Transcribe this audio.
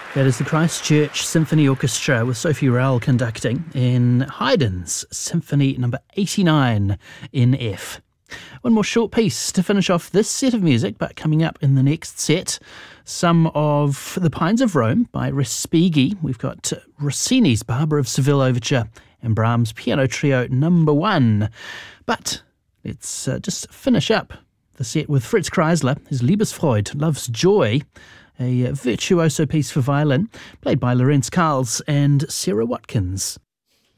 That is the Christchurch Symphony Orchestra with Sophie Rowell conducting in Haydn's Symphony number 89 in F. One more short piece to finish off this set of music, but coming up in the next set, some of The Pines of Rome by Respighi. We've got Rossini's Barber of Seville Overture and Brahms' Piano Trio number 1. But let's just finish up the set with Fritz Kreisler, his Liebesfreude, Love's Joy, a virtuoso piece for violin, played by Lorenz Karls and Sarah Watkins.